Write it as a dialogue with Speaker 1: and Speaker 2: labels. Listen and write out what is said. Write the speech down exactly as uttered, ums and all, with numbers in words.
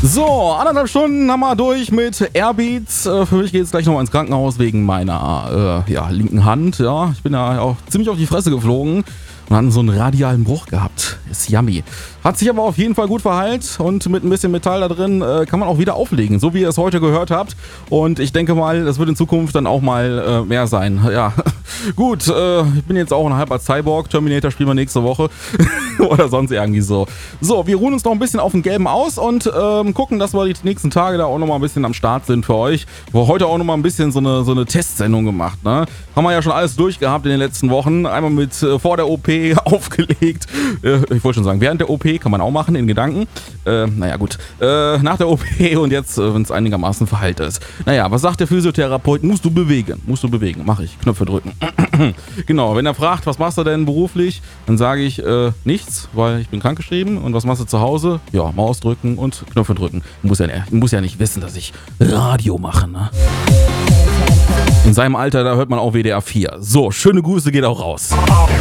Speaker 1: So, anderthalb Stunden haben wir durch mit Airbeats. Äh, für mich geht es gleich nochmal ins Krankenhaus wegen meiner äh, ja, linken Hand. Ja, ich bin ja auch ziemlich auf die Fresse geflogen und hatten so einen radialen Bruch gehabt. Ist yummy. Hat sich aber auf jeden Fall gut verheilt und mit ein bisschen Metall da drin äh, kann man auch wieder auflegen, so wie ihr es heute gehört habt. Und ich denke mal, das wird in Zukunft dann auch mal äh, mehr sein. Ja, gut, äh, ich bin jetzt auch ein halber Cyborg. Terminator spielen wir nächste Woche oder sonst irgendwie so. So, wir ruhen uns noch ein bisschen auf den Gelben aus und ähm, gucken, dass wir die nächsten Tage da auch noch mal ein bisschen am Start sind für euch. Wir haben heute auch noch mal ein bisschen so eine, so eine Testsendung gemacht. Ne? Haben wir ja schon alles durchgehabt in den letzten Wochen. Einmal mit äh, vor der O P aufgelegt. Äh, ich wollte schon sagen, während der O P kann man auch machen, in Gedanken. Äh, naja, gut. Äh, nach der O P und jetzt, äh, wenn es einigermaßen verheilt ist. Naja, was sagt der Physiotherapeut? Musst du bewegen. Musst du bewegen. Mach ich. Knöpfe drücken. Genau, wenn er fragt, was machst du denn beruflich, dann sage ich äh, nichts, weil ich bin krankgeschrieben. Und was machst du zu Hause? Ja, Maus drücken und Knöpfe drücken. Muss ja, muss ja nicht wissen, dass ich Radio mache, ne? In seinem Alter, da hört man auch W D R vier. So, schöne Grüße geht auch raus.